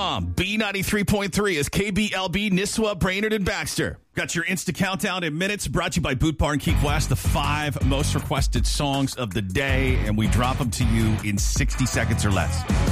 B93.3 is KBLB, Nisswa, Brainerd, and Baxter. Got your Insta Countdown in minutes, brought to you by Boot Barn Keith West, the 5 most requested songs of the day, and we drop them to you in 60 seconds or less.